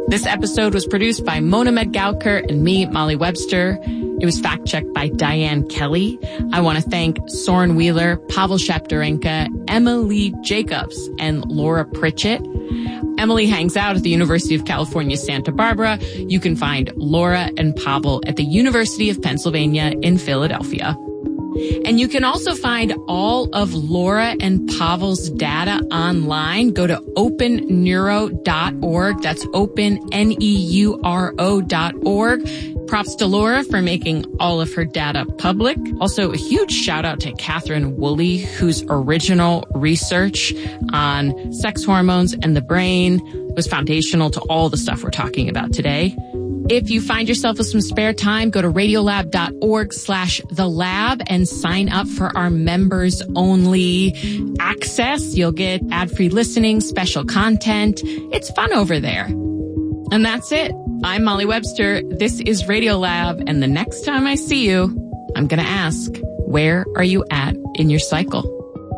This episode was produced by Mona Medgaukert and me, Molly Webster. It was fact-checked by Diane Kelly. I want to thank Soren Wheeler, Pavel Shaptarenka, Emily Jacobs, and Laura Pritchett. Emily hangs out at the University of California, Santa Barbara. You can find Laura and Pavel at the University of Pennsylvania in Philadelphia. And you can also find all of Laura and Pavel's data online. Go to openneuro.org. That's openneuro.org. Props to Laura for making all of her data public. Also, a huge shout out to Catherine Woolley, whose original research on sex hormones and the brain was foundational to all the stuff we're talking about today. If you find yourself with some spare time, go to radiolab.org/thelab and sign up for our members only access. You'll get ad-free listening, special content. It's fun over there. And that's it. I'm Molly Webster. This is Radiolab. And the next time I see you, I'm going to ask, where are you at in your cycle?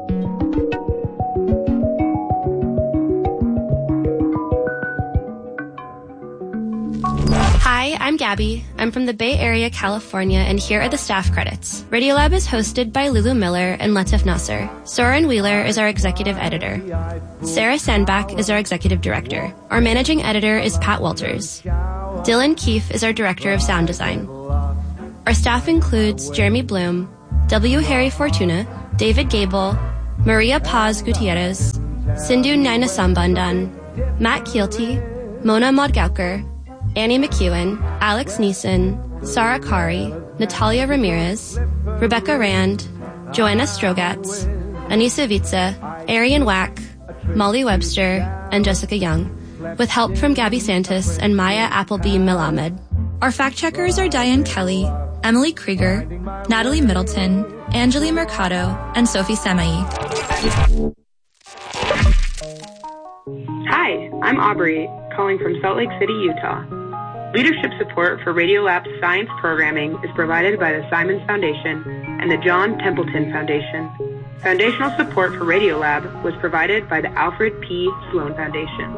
Hi, I'm Gabby. I'm from the Bay Area, California, and here are the staff credits. Radiolab is hosted by Lulu Miller and Latif Nasser. Soren Wheeler is our executive editor. Sarah Sandbach is our executive director. Our managing editor is Pat Walters. Dylan Keefe is our director of sound design. Our staff includes Jeremy Bloom, W. Harry Fortuna, David Gable, Maria Paz Gutierrez, Sindhu Nainasambandan, Matt Keelty, Mona Medgaukert, Annie McEwen, Alex Neeson, Sarah Kari, Natalia Ramirez, Rebecca Rand, Joanna Strogatz, Anissa Vitsa, Arian Wack, Molly Webster, and Jessica Young, with help from Gabby Santos and Maya Appleby Milamed. Our fact checkers are Diane Kelly, Emily Krieger, Natalie Middleton, Anjali Mercado, and Sophie Samai. Hi, I'm Aubrey, calling from Salt Lake City, Utah. Leadership support for Radiolab's science programming is provided by the Simons Foundation and the John Templeton Foundation. Foundational support for Radiolab was provided by the Alfred P. Sloan Foundation.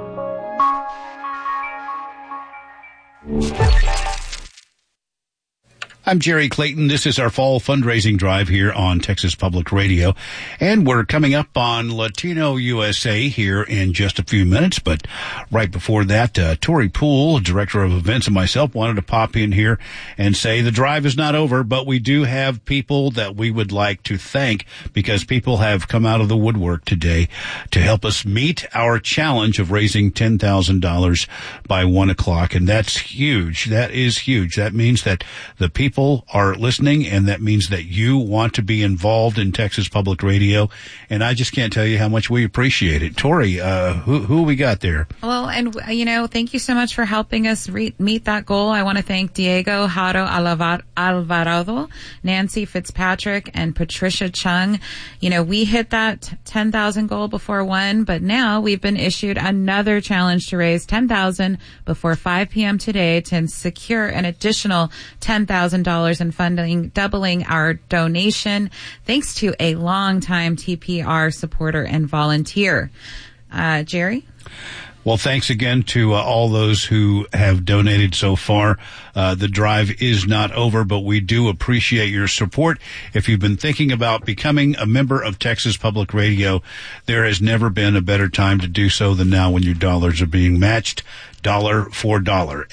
I'm Jerry Clayton. This is our fall fundraising drive here on Texas Public Radio. And we're coming up on Latino USA here in just a few minutes. But right before that, Tori Poole, director of events, and myself wanted to pop in here and say the drive is not over, but we do have people that we would like to thank because people have come out of the woodwork today to help us meet our challenge of raising $10,000 by 1 o'clock. And that's huge. That is huge. That means that the people are listening, and that means that you want to be involved in Texas Public Radio, and I just can't tell you how much we appreciate it. Tori, who we got there? Well, and, thank you so much for helping us meet that goal. I want to thank Diego Jaro Alvarado, Nancy Fitzpatrick, and Patricia Chung. We hit that 10,000 goal before 1, but now we've been issued another challenge to raise $10,000 before 5 p.m. today to secure an additional $10,000 in funding, doubling our donation, thanks to a longtime TPR supporter and volunteer. Jerry? Well, thanks again to all those who have donated so far. The drive is not over, but we do appreciate your support. If you've been thinking about becoming a member of Texas Public Radio, there has never been a better time to do so than now when your dollars are being matched. $1 for $1.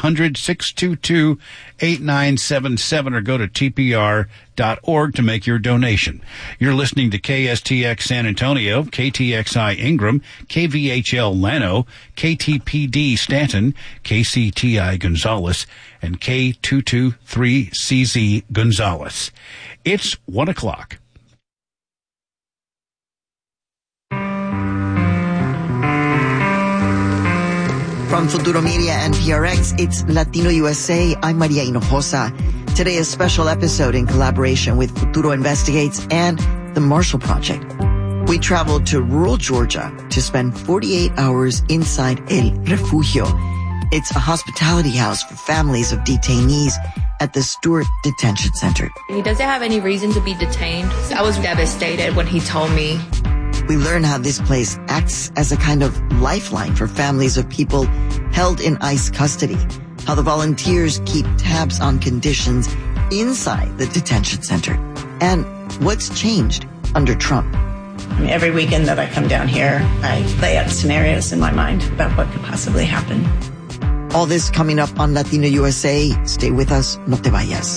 800-622-8977 or go to tpr.org to make your donation. You're listening to KSTX San Antonio, KTXI Ingram, KVHL Llano, KTPD Stanton, KCTI Gonzales, and K223CZ Gonzales. It's 1 o'clock. From Futuro Media and PRX, it's Latino USA. I'm Maria Hinojosa. Today, a special episode in collaboration with Futuro Investigates and the Marshall Project. We traveled to rural Georgia to spend 48 hours inside El Refugio. It's a hospitality house for families of detainees at the Stewart Detention Center. He doesn't have any reason to be detained. I was devastated when he told me We learn how this place acts as a kind of lifeline for families of people held in ICE custody, how the volunteers keep tabs on conditions inside the detention center, and what's changed under Trump. I mean, every weekend that I come down here, I lay out scenarios in my mind about what could possibly happen. All this coming up on Latino USA. Stay with us. No te vayas.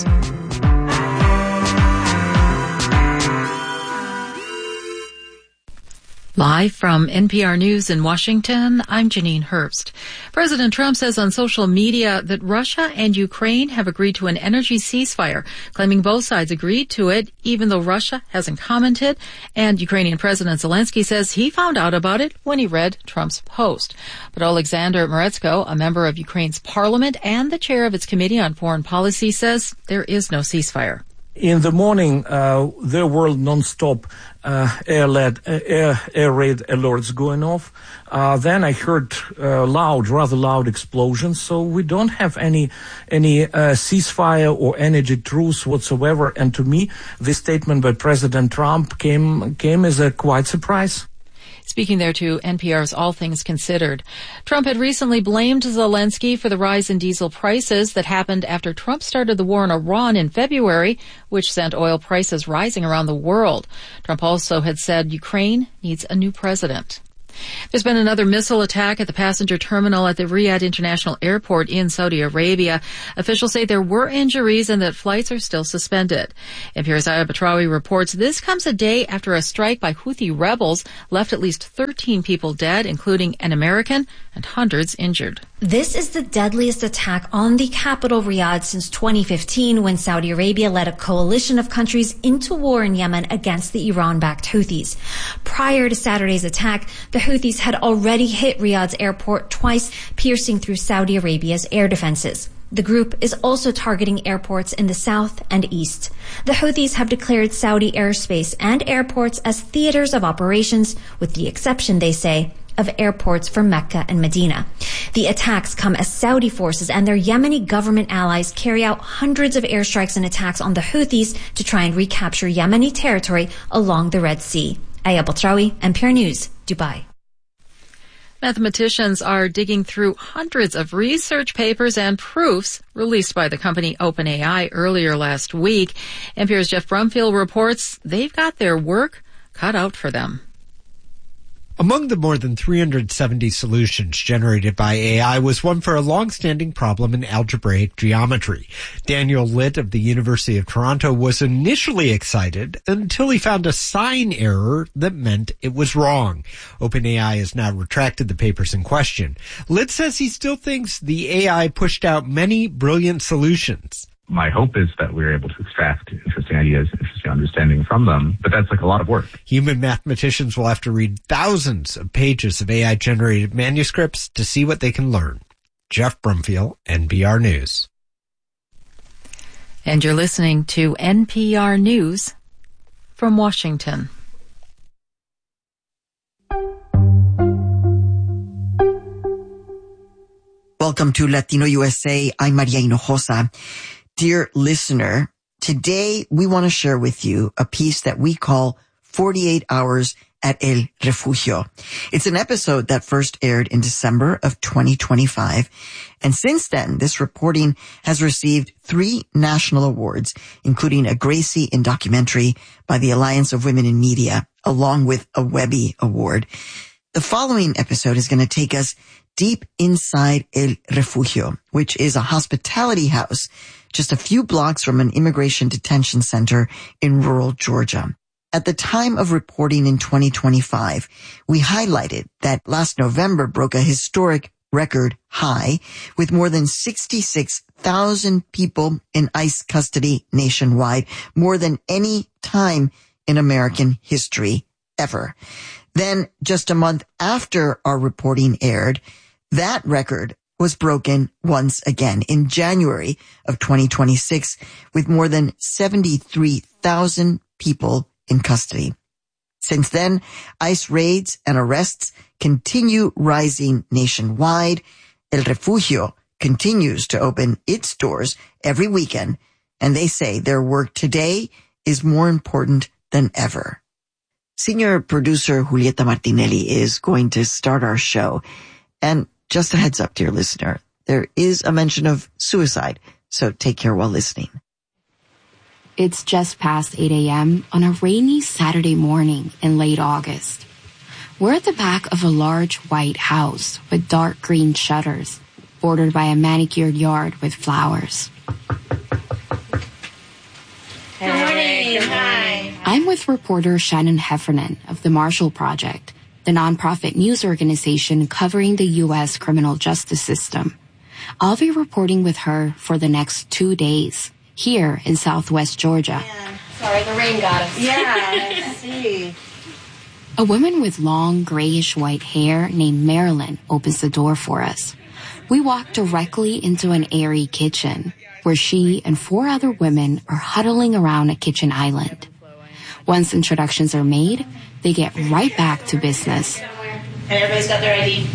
Live from NPR News in Washington, I'm Janine Herbst. President Trump says on social media that Russia and Ukraine have agreed to an energy ceasefire, claiming both sides agreed to it, even though Russia hasn't commented. And Ukrainian President Zelensky says he found out about it when he read Trump's post. But Alexander Moretsko, a member of Ukraine's parliament and the chair of its Committee on Foreign Policy, says there is no ceasefire. In the morning, there were non-stop air raid alerts going off. Then I heard rather loud explosions. So we don't have any ceasefire or energy truce whatsoever. And to me, this statement by President Trump came as a quite surprise. Speaking there to NPR's All Things Considered, Trump had recently blamed Zelensky for the rise in diesel prices that happened after Trump started the war in Iran in February, which sent oil prices rising around the world. Trump also had said Ukraine needs a new president. There's been another missile attack at the passenger terminal at the Riyadh International Airport in Saudi Arabia. Officials say there were injuries and that flights are still suspended. NPR's Aya Batrawi reports this comes a day after a strike by Houthi rebels left at least 13 people dead, including an American, and hundreds injured. This is the deadliest attack on the capital, Riyadh, since 2015, when Saudi Arabia led a coalition of countries into war in Yemen against the Iran-backed Houthis. Prior to Saturday's attack, the Houthis had already hit Riyadh's airport twice, piercing through Saudi Arabia's air defenses. The group is also targeting airports in the south and east. The Houthis have declared Saudi airspace and airports as theaters of operations, with the exception, they say, of airports for Mecca and Medina. The attacks come as Saudi forces and their Yemeni government allies carry out hundreds of airstrikes and attacks on the Houthis to try and recapture Yemeni territory along the Red Sea. Aya Batrawi, NPR News, Dubai. Mathematicians are digging through hundreds of research papers and proofs released by the company OpenAI earlier last week. NPR's Jeff Brumfield reports they've got their work cut out for them. Among the more than 370 solutions generated by AI was one for a long-standing problem in algebraic geometry. Daniel Litt of the University of Toronto was initially excited until he found a sign error that meant it was wrong. OpenAI has now retracted the papers in question. Litt says he still thinks the AI pushed out many brilliant solutions. My hope is that we're able to extract interesting ideas, interesting understanding from them, but that's like a lot of work. Human mathematicians will have to read thousands of pages of AI-generated manuscripts to see what they can learn. Jeff Brumfield, NPR News. And you're listening to NPR News from Washington. Welcome to Latino USA. I'm Maria Hinojosa. Dear listener, today we want to share with you a piece that we call 48 Hours at El Refugio. It's an episode that first aired in December of 2025. And since then, this reporting has received 3 national awards, including a Gracie in documentary by the Alliance of Women in Media, along with a Webby Award. The following episode is going to take us deep inside El Refugio, which is a hospitality house just a few blocks from an immigration detention center in rural Georgia. At the time of reporting in 2025, we highlighted that last November broke a historic record high with more than 66,000 people in ICE custody nationwide, more than any time in American history ever. Then, just a month after our reporting aired, that record was broken once again in January of 2026 with more than 73,000 people in custody. Since then, ICE raids and arrests continue rising nationwide. El Refugio continues to open its doors every weekend, and they say their work today is more important than ever. Senior producer Julieta Martinelli is going to start our show. And just a heads up, dear listener, there is a mention of suicide, so take care while listening. It's just past 8 a.m. on a rainy Saturday morning in late August. We're at the back of a large white house with dark green shutters, bordered by a manicured yard with flowers. Good morning. Hi. I'm with reporter Shannon Heffernan of the Marshall Project, the nonprofit news organization covering the U.S. criminal justice system. I'll be reporting with her for the next 2 days here in Southwest Georgia. Yeah. Sorry, the rain got us. Yeah, I see. A woman with long grayish-white hair named Marilyn opens the door for us. We walk directly into an airy kitchen where she and 4 other women are huddling around a kitchen island. Once introductions are made, they get right back to business. And everybody's got their ID.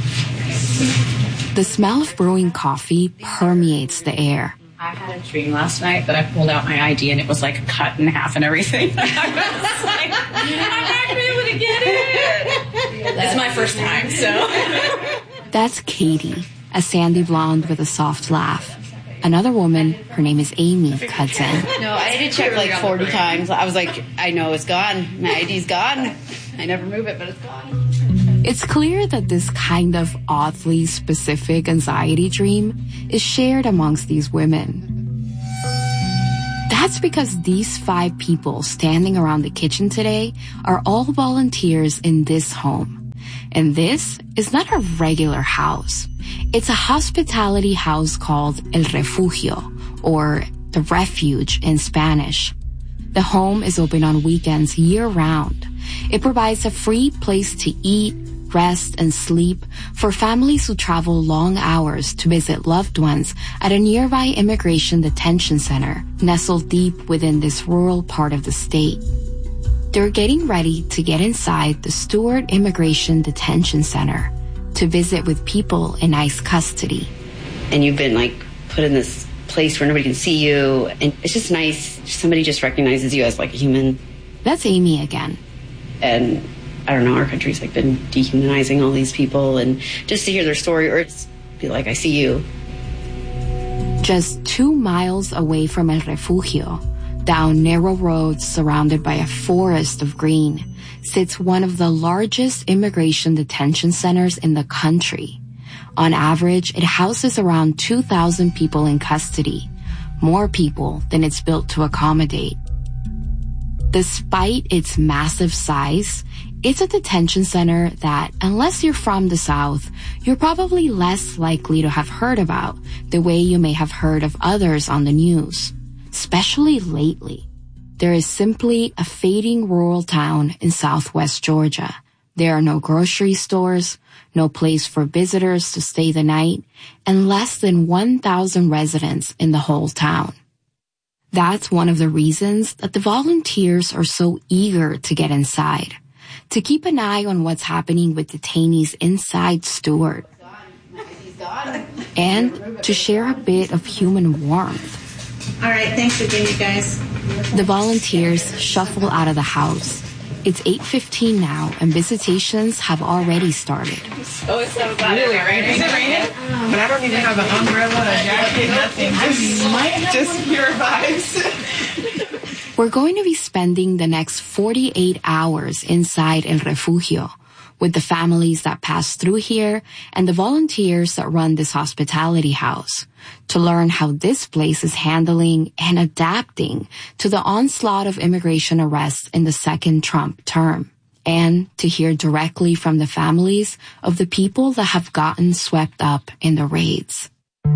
The smell of brewing coffee permeates the air. I had a dream last night that I pulled out my ID and it was like cut in half and everything. I was like, I'm not going to be able to get it. It's my first time, so. That's Katie, a sandy blonde with a soft laugh. Another woman, her name is Amy, cuts in. No, I had to check like 40 times. I was like, I know it's gone. My ID's gone. I never move it, but it's gone. It's clear that this kind of oddly specific anxiety dream is shared amongst these women. That's because these 5 people standing around the kitchen today are all volunteers in this home. And this is not a regular house. It's a hospitality house called El Refugio, or the Refuge in Spanish. The home is open on weekends year-round. It provides a free place to eat, rest, and sleep for families who travel long hours to visit loved ones at a nearby immigration detention center nestled deep within this rural part of the state. They're getting ready to get inside the Stewart Immigration Detention Center to visit with people in ICE custody. And you've been like put in this place where nobody can see you, and it's just nice. Somebody just recognizes you as like a human. That's Amy again. And I don't know, our country's like been dehumanizing all these people, and just to hear their story, or it's be like, I see you. Just 2 miles away from El Refugio, down narrow roads surrounded by a forest of green, sits one of the largest immigration detention centers in the country. On average, it houses around 2,000 people in custody, more people than it's built to accommodate. Despite its massive size, it's a detention center that, unless you're from the South, you're probably less likely to have heard about the way you may have heard of others on the news, especially lately. There is simply a fading rural town in Southwest Georgia. There are no grocery stores, no place for visitors to stay the night, and less than 1,000 residents in the whole town. That's one of the reasons that the volunteers are so eager to get inside, to keep an eye on what's happening with detainees inside Stewart, and to share a bit of human warmth. All right, thanks again, you guys. The volunteers shuffle out of the house. It's 8:15 now, and visitations have already started. Oh, it's so really raining. Is it raining? But I don't even have an umbrella, a jacket, nothing. Just pure vibes. We're going to be spending the next 48 hours inside El Refugio with the families that pass through here and the volunteers that run this hospitality house to learn how this place is handling and adapting to the onslaught of immigration arrests in the second Trump term, and to hear directly from the families of the people that have gotten swept up in the raids.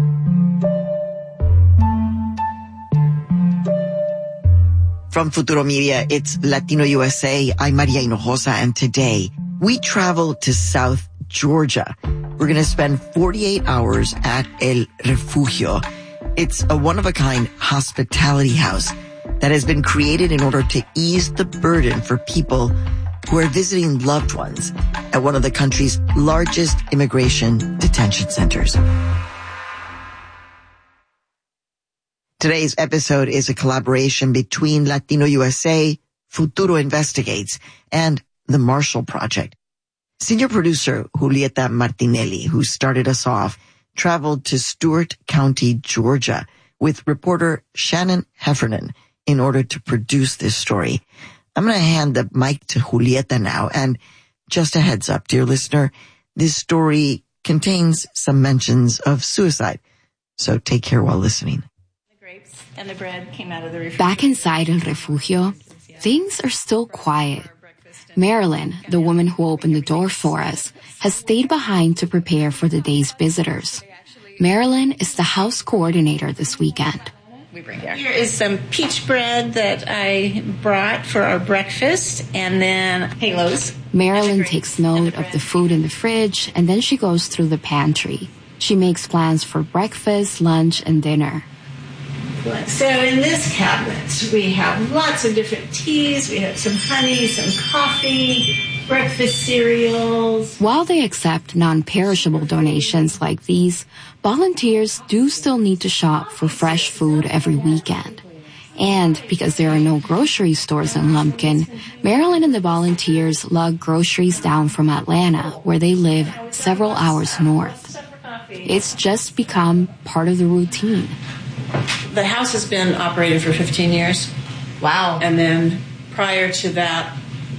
From Futuro Media, it's Latino USA. I'm Maria Hinojosa, and today we travel to South Georgia. We're going to spend 48 hours at El Refugio. It's a one-of-a-kind hospitality house that has been created in order to ease the burden for people who are visiting loved ones at one of the country's largest immigration detention centers. Today's episode is a collaboration between Latino USA, Futuro Investigates, and the Marshall Project. Senior producer Julieta Martinelli, who started us off, traveled to Stewart County, Georgia, with reporter Shannon Heffernan in order to produce this story. I'm going to hand the mic to Julieta now, and just a heads up, dear listener, this story contains some mentions of suicide, so take care while listening. The grapes and the bread came out of the refrigerator. Back inside El Refugio, things are still quiet. Marilyn, the woman who opened the door for us, has stayed behind to prepare for the day's visitors. Marilyn is the house coordinator this weekend. Here is some peach bread that I brought for our breakfast, and then halos. Marilyn takes note of the food in the fridge, and then she goes through the pantry. She makes plans for breakfast, lunch, and dinner. So in this cabinet, we have lots of different teas. We have some honey, some coffee, breakfast cereals. While they accept non-perishable donations like these, volunteers do still need to shop for fresh food every weekend. And because there are no grocery stores in Lumpkin, Marilyn and the volunteers lug groceries down from Atlanta, where they live several hours north. It's just become part of the routine. The house has been operating for 15 years. Wow. And then prior to that,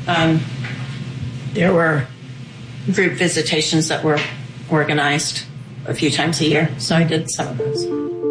there were group visitations that were organized a few times a year. So I did some of those.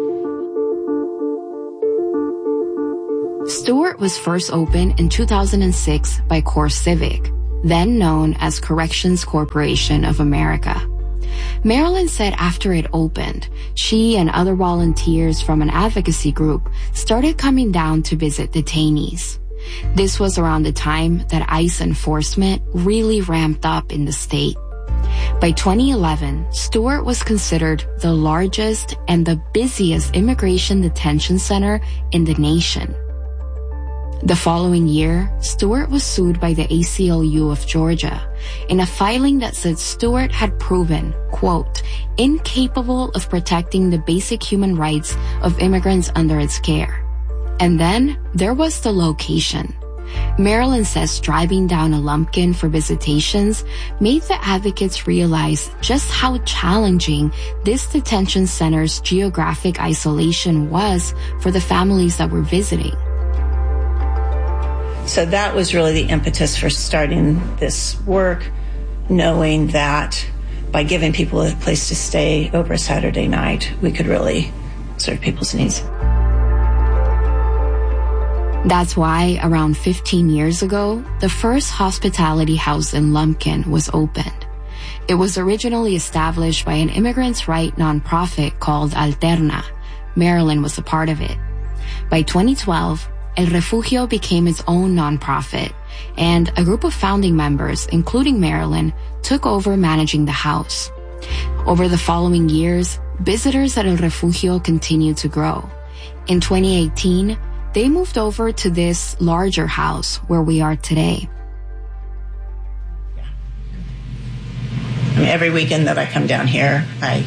Stewart was first opened in 2006 by CoreCivic, then known as Corrections Corporation of America. Marilyn said after it opened, she and other volunteers from an advocacy group started coming down to visit detainees. This was around the time that ICE enforcement really ramped up in the state. By 2011, Stewart was considered the largest and the busiest immigration detention center in the nation. The following year, Stewart was sued by the ACLU of Georgia in a filing that said Stewart had proven, quote, incapable of protecting the basic human rights of immigrants under its care. And then there was the location. Marilyn says driving down a Lumpkin for visitations made the advocates realize just how challenging this detention center's geographic isolation was for the families that were visiting. So that was really the impetus for starting this work, knowing that by giving people a place to stay over a Saturday night, we could really serve people's needs. That's why around 15 years ago, the first hospitality house in Lumpkin was opened. It was originally established by an immigrants' rights nonprofit called Alterna. Marilyn was a part of it. By 2012, El Refugio became its own nonprofit, and a group of founding members, including Marilyn, took over managing the house. Over the following years, visitors at El Refugio continued to grow. In 2018, they moved over to this larger house where we are today. Every weekend that I come down here, I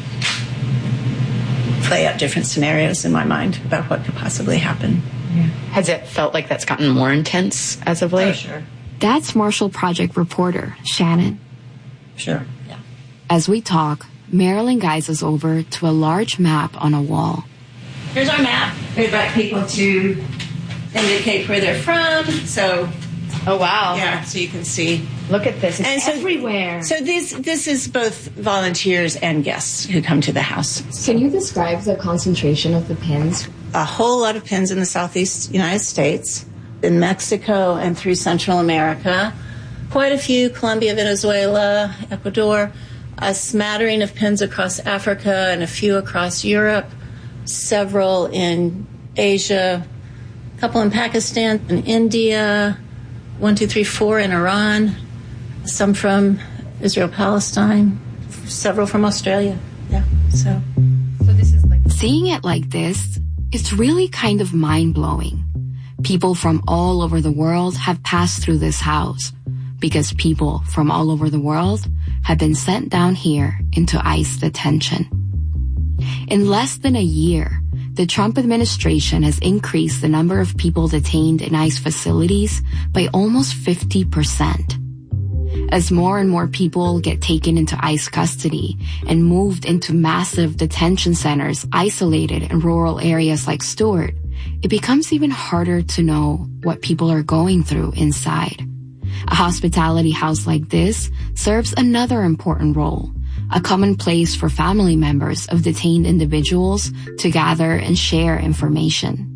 play out different scenarios in my mind about what could possibly happen. Yeah. Has it felt like that's gotten more intense as of late? Oh, sure. That's Marshall Project reporter Shannon. Sure, yeah. As we talk, Marilyn guides us over to a large map on a wall. Here's our map. We invite people to indicate where they're from. So, oh wow, yeah, so you can see. Look at this; it's and so, everywhere. So this is both volunteers and guests who come to the house. Can you describe the concentration of the pins? A whole lot of pins in the southeast United States, in Mexico and through Central America. Quite a few, Colombia, Venezuela, Ecuador. A smattering of pins across Africa and a few across Europe. Several in Asia, a couple in Pakistan and India, 1, 2, 3, 4 in Iran, some from Israel, Palestine, several from Australia. Yeah, so this is like seeing it like this, it's really kind of mind-blowing. People from all over the world have passed through this house because people from all over the world have been sent down here into ICE detention. In less than a year, the Trump administration has increased the number of people detained in ICE facilities by almost 50%. As more and more people get taken into ICE custody and moved into massive detention centers isolated in rural areas like Stewart, it becomes even harder to know what people are going through inside. A hospitality house like this serves another important role, a common place for family members of detained individuals to gather and share information.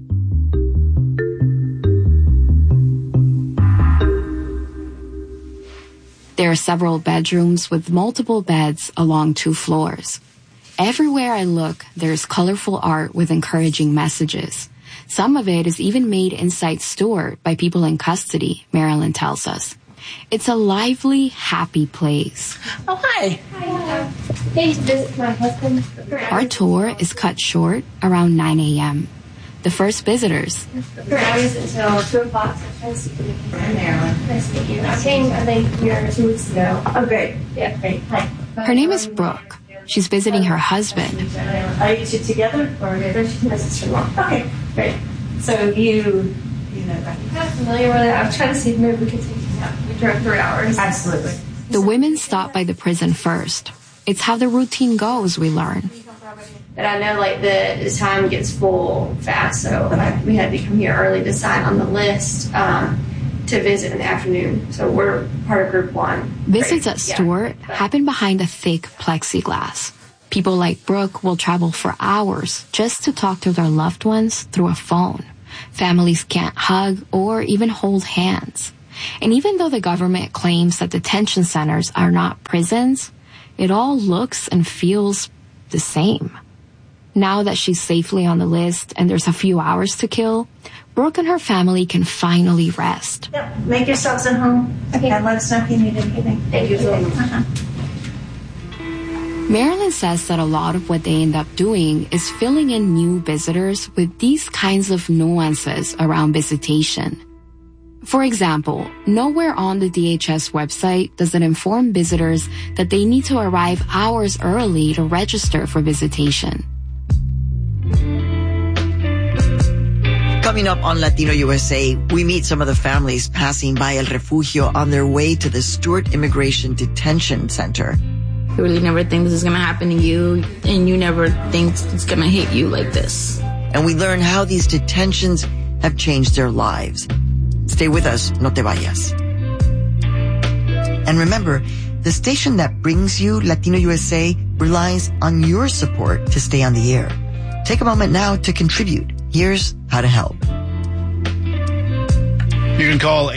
There are several bedrooms with multiple beds along 2 floors. Everywhere I look, there's colorful art with encouraging messages. Some of it is even made inside Stewart by people in custody, Marilyn tells us. It's a lively, happy place. Oh, hi. Hi. Hey, to visit my husband. Our tour is cut short around 9 a.m. The first visitors. For hours until 2 o'clock. Nice to meet you. I'm Marilyn. Nice to meet you. I came, I think, here 2 weeks ago. Oh, great. Yeah, great. Hi. Her name is Brooke. She's visiting her husband. Are you two together? Or She's my sister-in-law. Okay, great. So you know that. I'm not familiar with it. I was trying to see if maybe we could take you out. We drove 3 hours. Absolutely. The women stop by the prison first. It's how the routine goes, we learn. But I know, like, the time gets full fast, so we had to come here early to sign on the list to visit in the afternoon. So we're part of Group 1. Visits at Stewart happen behind a thick plexiglass. People like Brooke will travel for hours just to talk to their loved ones through a phone. Families can't hug or even hold hands. And even though the government claims that detention centers are not prisons, it all looks and feels the same. Now that she's safely on the list and there's a few hours to kill, Brooke and her family can finally rest. Yep. Make yourselves at home. Okay. And let us know if you need anything. Thank you so much. Marilyn says that a lot of what they end up doing is filling in new visitors with these kinds of nuances around visitation. For example, nowhere on the DHS website does it inform visitors that they need to arrive hours early to register for visitation. Coming up on Latino USA, we meet some of the families passing by El Refugio on their way to the Stewart Immigration Detention Center. You really never think this is going to happen to you, and you never think it's going to hit you like this. And we learn how these detentions have changed their lives. Stay with us, no te vayas. And remember, the station that brings you Latino USA relies on your support to stay on the air. Take a moment now to contribute. Here's how to help. You can call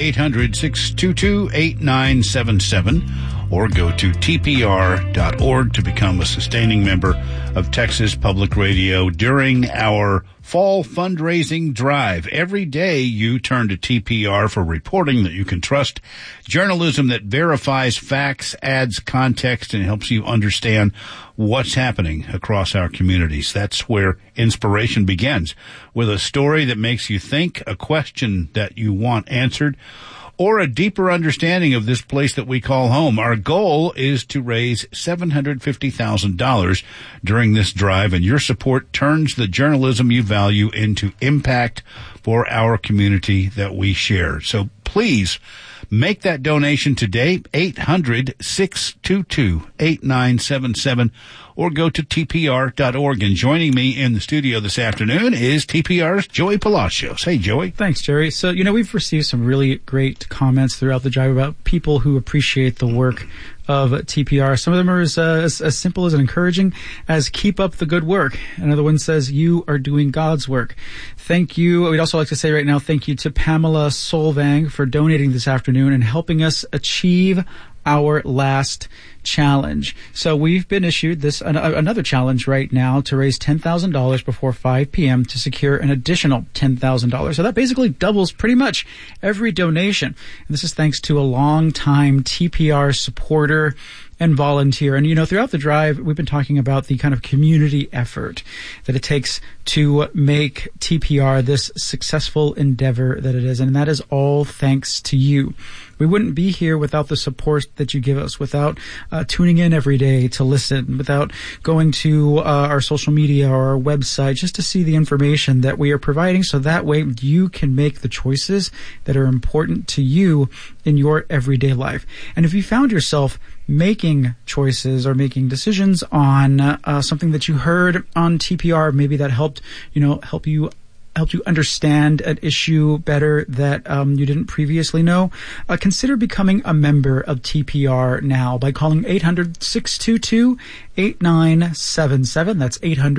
800-622-8977 or go to tpr.org to become a sustaining member of Texas Public Radio during our fall fundraising drive. Every day you turn to TPR for reporting that you can trust, journalism that verifies facts, adds context, and helps you understand what's happening across our communities. That's where inspiration begins, with a story that makes you think, a question that you want answered, or a deeper understanding of this place that we call home. Our goal is to raise $750,000 during this drive, and your support turns the journalism you value into impact for our community that we share. So please make that donation today, 800-622-8977, or go to tpr.org. And joining me in the studio this afternoon is TPR's Joey Palacios. Hey, Joey. Thanks, Jerry. So, we've received some really great comments throughout the drive about people who appreciate the work of TPR. Some of them are as simple as encouraging as keep up the good work. Another one says, you are doing God's work. Thank you. We'd also like to say right now, thank you to Pamela Solvang for donating this afternoon and helping us achieve our last challenge. So we've been issued another challenge right now to raise $10,000 before 5 p.m. to secure an additional $10,000. So that basically doubles pretty much every donation. And this is thanks to a long-time TPR supporter and volunteer. And, throughout the drive, we've been talking about the kind of community effort that it takes to make TPR this successful endeavor that it is. And that is all thanks to you. We wouldn't be here without the support that you give us, without tuning in every day to listen, without going to our social media or our website just to see the information that we are providing, so that way you can make the choices that are important to you in your everyday life. And if you found yourself making choices or making decisions on something that you heard on TPR, maybe that helped you understand an issue better that you didn't previously know, consider becoming a member of TPR now by calling 800-622-8977. That's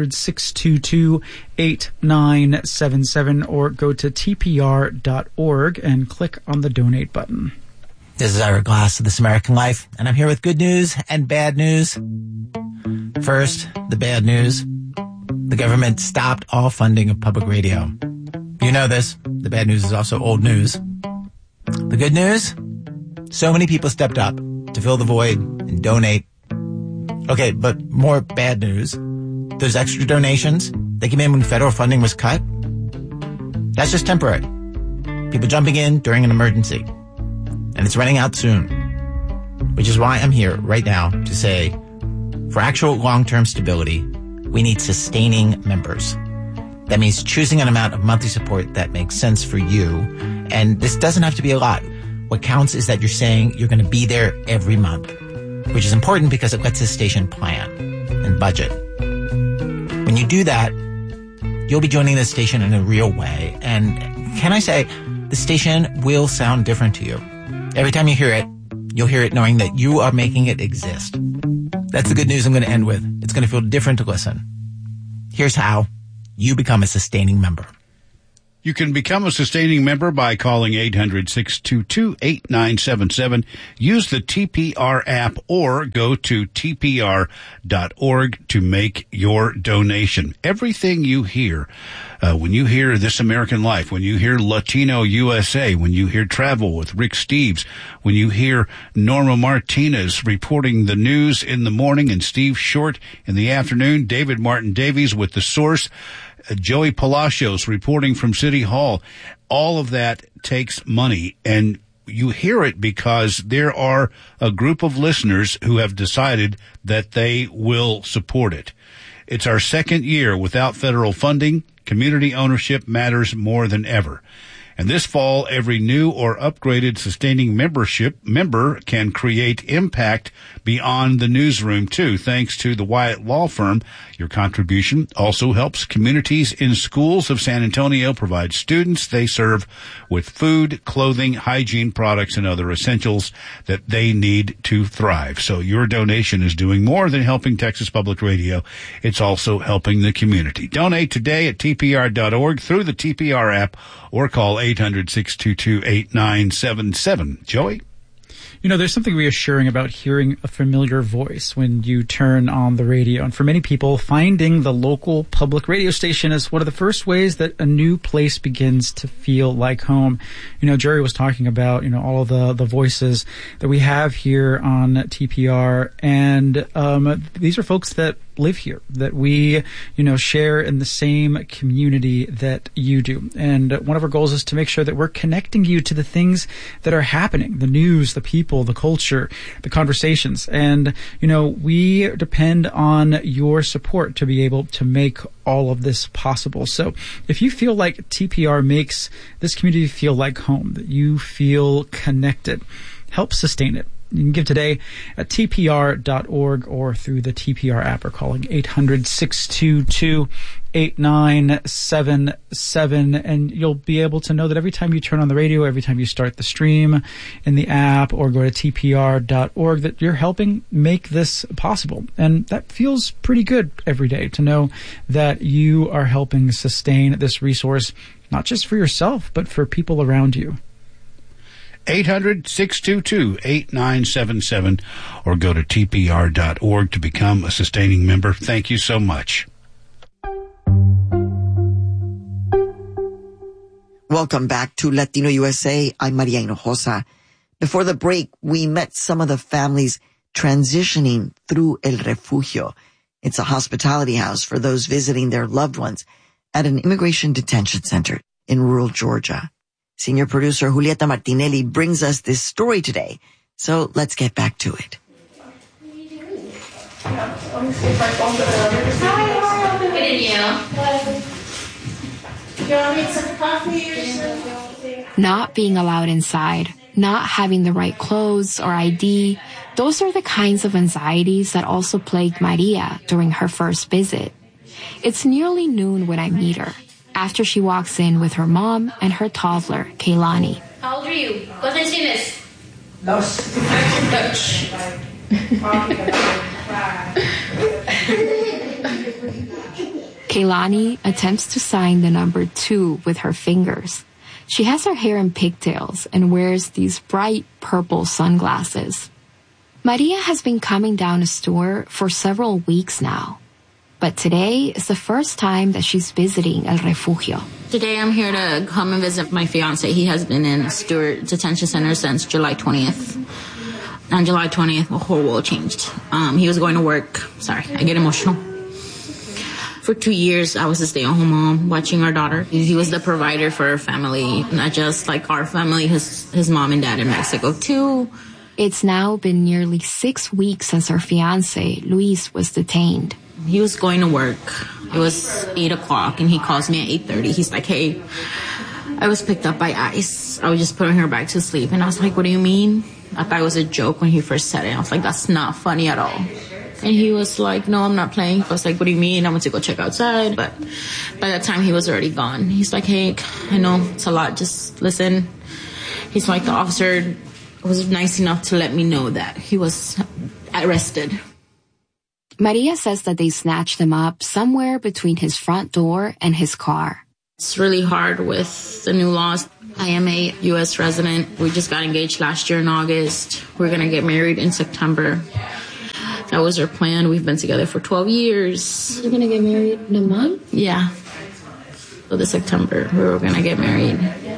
800-622-8977, or go to tpr.org and click on the donate button. This is Ira Glass of This American Life, and I'm here with good news and bad news. First, the bad news. The government stopped all funding of public radio. You know this. The bad news is also old news. The good news? So many people stepped up to fill the void and donate. Okay, but more bad news. Those extra donations that came in when federal funding was cut, that's just temporary. People jumping in during an emergency. And it's running out soon. Which is why I'm here right now to say, for actual long-term stability, we need sustaining members. That means choosing an amount of monthly support that makes sense for you. And this doesn't have to be a lot. What counts is that you're saying you're going to be there every month, which is important because it lets the station plan and budget. When you do that, you'll be joining the station in a real way. And can I say, the station will sound different to you. Every time you hear it, you'll hear it knowing that you are making it exist. That's the good news I'm going to end with. It's going to feel different to listen. Here's how you become a sustaining member. You can become a sustaining member by calling 800-622-8977. Use the TPR app or go to tpr.org to make your donation. Everything you hear, when you hear This American Life, when you hear Latino USA, when you hear Travel with Rick Steves, when you hear Norma Martinez reporting the news in the morning and Steve Short in the afternoon, David Martin Davies with The Source, Joey Palacios reporting from City Hall. All of that takes money, and you hear it because there are a group of listeners who have decided that they will support it. It's our second year without federal funding. Community ownership matters more than ever. And this fall, every new or upgraded sustaining member can create impact beyond the newsroom, too. Thanks to the Wyatt Law Firm, your contribution also helps communities in schools of San Antonio provide students they serve with food, clothing, hygiene products, and other essentials that they need to thrive. So your donation is doing more than helping Texas Public Radio. It's also helping the community. Donate today at tpr.org through the TPR app or call 800-622-8977. Joey? You know, there's something reassuring about hearing a familiar voice when you turn on the radio. And for many people, finding the local public radio station is one of the first ways that a new place begins to feel like home. You know, Jerry was talking about, all of the voices that we have here on TPR. And these are folks that live here, that we, share in the same community that you do. And one of our goals is to make sure that we're connecting you to the things that are happening, the news, the people, the culture, the conversations. And, we depend on your support to be able to make all of this possible. So if you feel like TPR makes this community feel like home, that you feel connected, help sustain it. You can give today at tpr.org or through the TPR app or calling 800-622-8977. And you'll be able to know that every time you turn on the radio, every time you start the stream in the app or go to tpr.org, that you're helping make this possible. And that feels pretty good every day to know that you are helping sustain this resource, not just for yourself, but for people around you. 800-622-8977 or go to tpr.org to become a sustaining member. Thank you so much. Welcome back to Latino USA. I'm Maria Hinojosa. Before the break, we met some of the families transitioning through El Refugio. It's a hospitality house for those visiting their loved ones at an immigration detention center in rural Georgia. Senior producer Julieta Martinelli brings us this story today. So let's get back to it. Not being allowed inside, not having the right clothes or ID, those are the kinds of anxieties that also plagued Maria during her first visit. It's nearly noon when I meet her, after she walks in with her mom and her toddler, Keilani. How old are you? ¿Cuántos tienes? Dos. Keilani attempts to sign the number 2 with her fingers. She has her hair in pigtails and wears these bright purple sunglasses. Maria has been coming down a store for several weeks now. But today is the first time that she's visiting El Refugio. Today I'm here to come and visit my fiance. He has been in Stewart Detention Center since July 20th. On July 20th, the whole world changed. He was going to work. Sorry, I get emotional. For 2 years, I was a stay-at-home mom watching our daughter. He was the provider for our family, not just like our family, his mom and dad in Mexico too. It's now been nearly 6 weeks since our fiance, Luis, was detained. He was going to work. It was 8 o'clock and he calls me at 8:30. He's like, hey, I was picked up by ICE. I was just putting her back to sleep. And I was like, what do you mean? I thought it was a joke when he first said it. I was like, that's not funny at all. And he was like, no, I'm not playing. I was like, what do you mean? I went to go check outside. But by that time, he was already gone. He's like, hey, I know it's a lot. Just listen. He's like, the officer was nice enough to let me know that he was arrested. Maria says that they snatched him up somewhere between his front door and his car. It's really hard with the new laws. I am a U.S. resident. We just got engaged last year in August. We're going to get married in September. That was our plan. We've been together for 12 years. You're going to get married in a month? Yeah. So this September, we were going to get married.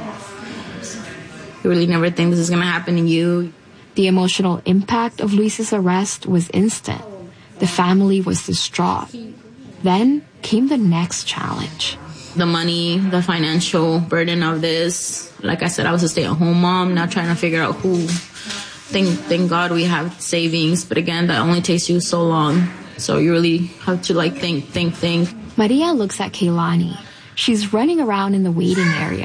You really never think this is going to happen to you. The emotional impact of Luis's arrest was instant. The family was distraught. Then came the next challenge. The money, the financial burden of this. Like I said, I was a stay-at-home mom, not trying to figure out who. Thank God we have savings, but again, that only takes you so long. So you really have to think. Maria looks at Keilani. She's running around in the waiting area,